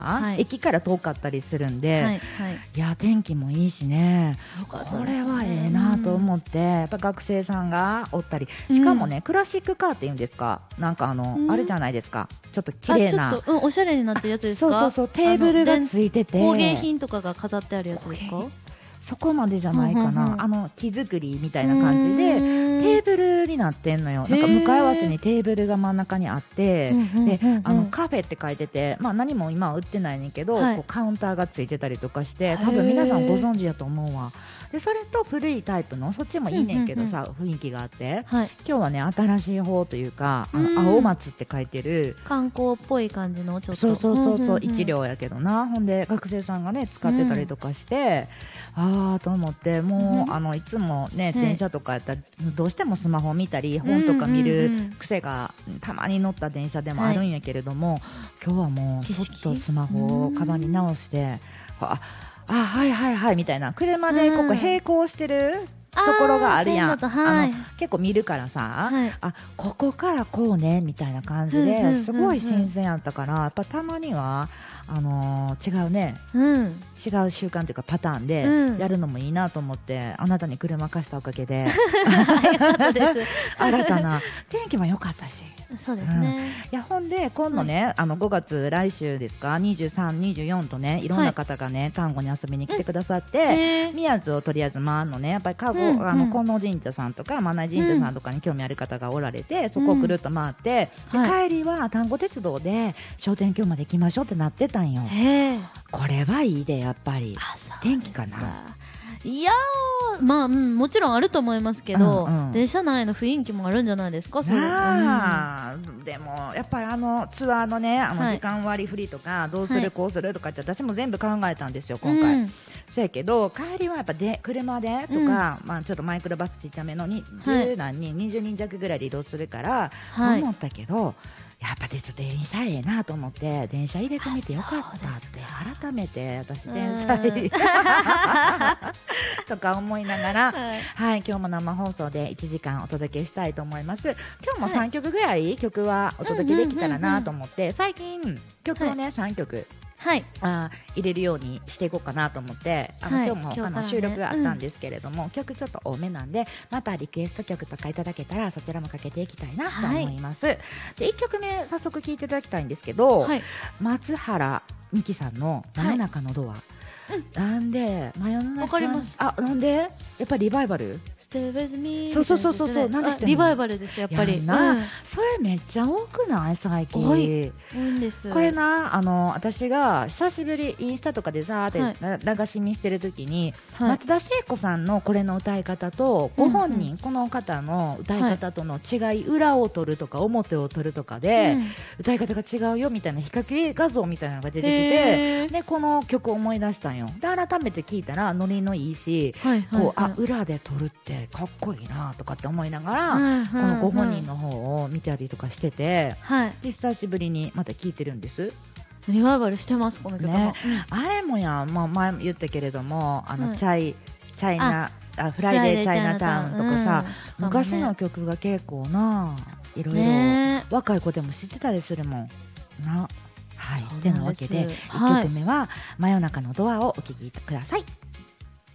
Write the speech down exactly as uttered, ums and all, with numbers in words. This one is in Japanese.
はい、駅から遠かったりするんで、 はいはい、 いや天気もいいしね、これはええなと思って、うん、やっぱ学生さんがおったり、しかもね、うん、クラシックカーっていうんですか、なんかあの、うん、あるじゃないですか、ちょっと綺麗な、 あちょっと、うん、おしゃれになってるやつですか。 そうそうそう、テーブルがついてて工芸品とかが飾ってあるやつですか。 そこまでじゃないかな、うんうんうん、あの木作りみたいな感じでテーブルになってんのよ。なんか向かい合わせにテーブルが真ん中にあって、であのカフェって書いてて、まあ、何も今は売ってないねんけど、はい、こうカウンターがついてたりとかして、多分皆さんご存知やと思うわ。でそれと古いタイプのそっちもいいねんけどさ、うんうんうん、雰囲気があって、はい、今日はね新しい方というか、あの青松って書いてる観光っぽい感じのちょっとそうそうそうそう、一両やけどな。ほんで学生さんがね使ってたりとかして、うん、あーと思って、もう、うん、あのいつもね電車とかやったらどうしてもスマホ見たり本とか見る癖がたまに乗った電車でもあるんやけれども、はい、今日はもうちょっとスマホをカバンに直して、ああはいはいはいみたいな、車でここ並行してるところがあるやん、あ、はい、あの結構見るからさ、はい、あここからこうねみたいな感じですごい新鮮やったから、やっぱたまにはあのー、違うね、うん、違う習慣というかパターンでやるのもいいなと思って、うん、あなたに車貸したおかげでよかったです新たな天気も良かったし、 そうですね、うん、いやほんで今度ね、はい、あのごがつ来週ですか、にじゅうさん、にじゅうよんとねいろんな方がね、はい、丹後に遊びに来てくださって、うん、宮津をとりあえず回るのね、やっぱり加護、うん、あの金王神社さんとか真名神社さんとかに興味ある方がおられて、うん、そこをぐるっと回って、うん、で帰りは丹後鉄道で商店峡まで行きましょうってなってたんよ。これはいいで、やっぱり天気かな。 いやー、まあ、うん、もちろんあると思いますけど、うんうん、電車内の雰囲気もあるんじゃないですか。それ、 あ、うん、でもやっぱりあのツアーのね、あの時間割フリーとか、はい、どうするこうするとかって私も全部考えたんですよ今回、うん、せやけど帰りはやっぱで車でとか、うん、まあ、ちょっとマイクロバスちっちゃめのにじゅう何人、にじゅうにん弱ぐらいで移動するから、はい、思ったけどやっぱり電車ええなと思って電車入れてみてよかったって改めて私天才とか思いながら、はい、はい、今日も生放送でいちじかんお届けしたいと思います。今日もさんきょくぐらい曲はお届けできたらなと思って、最近曲をね、はい、さんきょくはい、あ入れるようにしていこうかなと思って、あの、はい、今日も今日、ね、あの収録があったんですけれども、うん、曲ちょっと多めなんでまたリクエスト曲とかいただけたらそちらもかけていきたいなと思います、はい、でいっきょくめ早速聴いていただきたいんですけど、はい、松原美樹さんの「真夜中のドア」、はい、なんで真夜中、 わかります。 あ、なんでやっぱりリバイバル、 Stay with me、 そうそうそうそう、なんでしてんの、 リバイバルですやっぱり、 な、うん、それめっちゃ多くない最近。 多いんです。 これな、あの私が久しぶりインスタとかでさーって、はい、流し見してる時に、はい、松田聖子さんのこれの歌い方とご本人、うんうん、この方の歌い方との違い、はい、裏を取るとか表を取るとかで、うん、歌い方が違うよみたいな比較画像みたいなのが出てきて、でこの曲を思い出したんよ。で改めて聞いたらノリのいいし、はいはいはい、こうあ裏で撮るってかっこいいなとかって思いながら、はいはいはい、このご本人の方を見たりとかしてて、はい、で久しぶりにまた聞いてるんです。 リバイバルしてますこの曲も、ね、 うん、あれもやん、まあ、前も言ったけれどもあの、はい、チャイチャイナあフライデーチャイナタウンとかさ、うん、昔の曲が結構ないろいろ、ね、若い子でも知ってたりするもんな。はい、てなわけでいっきょくめは真夜中のドアをお聴きください。